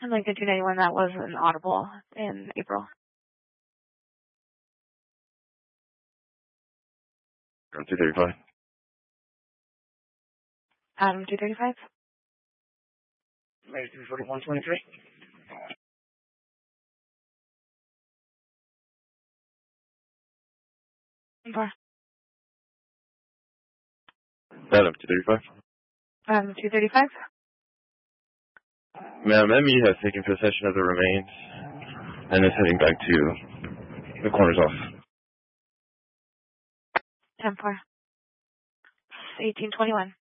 And Lincoln 291, that was an audible in April. Adam 235. Adam 235. Maybe 34123. Adam 235. Adam 235. Ma'am, ME has taken possession of the remains and is heading back to the coroner's office. 10-4. 1821.